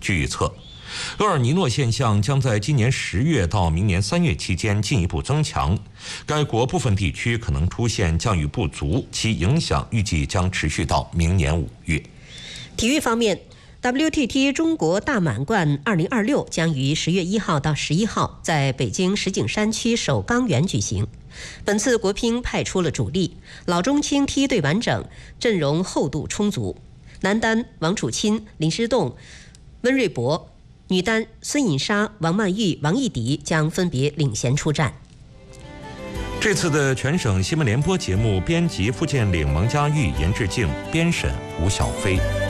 据预测，厄尔尼诺现象将在今年10月到明年3月期间进一步增强，该国部分地区可能出现降雨不足，其影响预计将持续到明年5月。 体育方面，WTT 中国大满贯2026将于10月1号到11号在北京石景山区首钢园举行。本次国乒派出了主力，老中青梯队完整，阵容厚度充足。男单王楚钦、林诗栋、温瑞博，女单孙颖莎、王曼玉、王艺迪将分别领衔出战。 这次的全省新闻联播节目编辑傅建岭、王佳玉、严志静，编审吴小飞。